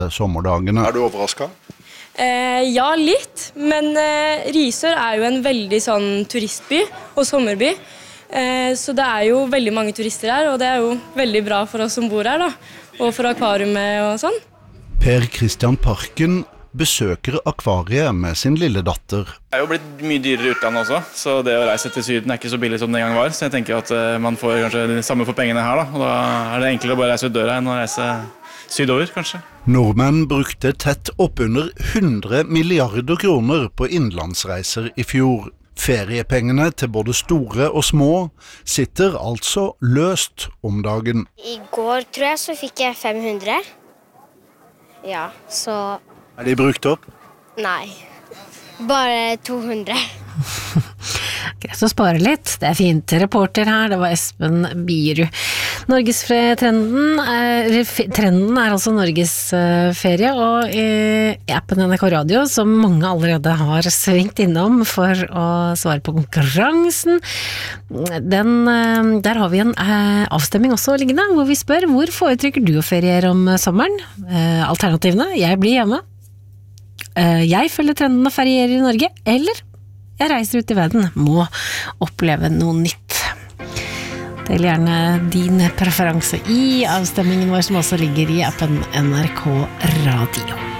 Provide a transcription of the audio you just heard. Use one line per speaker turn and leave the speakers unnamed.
sommerdagene.
Du overrasket?
Ja, litt, men Risør jo en veldig sånn turistby og sommerby, så det jo veldig mange turister her, og det jo veldig bra for oss som bor her da, og for akvariumet og sånn.
Per Christian Parken besøker akvariet med sin lille datter.
Det jo blitt mye dyrere i utlandet også, så det å reise til Syden ikke så billig som det en gang var, så jeg tenker at man får kanskje det samme for pengene her da, og da det enklere å bare reise ut døra enn å reise sydover, kanskje.
Nordmenn brukte tett oppunder 100 milliarder kroner på innlandsreiser i fjor. Feriepengene til både store og små sitter altså løst om dagen.
I går, tror jeg, så fikk jeg 500. Ja, så...
De brukt opp?
Nei, bare 200.
Greit å spare litt, det fint. Reporter her, det var Espen Bierud. Trenden altså Norges ferie, og i appen NRK Radio, som mange allerede har svingt innom for å svare på konkurransen, der har vi en avstemming også liggende, hvor vi spør, hvor foretrekker du å feriere om sommeren? Alternativene, jeg blir hjemme. Jeg følger trenden å feriere i Norge, eller jeg reiser ut i verden, må oppleve noe nytt. Del gjerne din preferanse i avstemmingen vår, som også ligger i appen NRK Radio.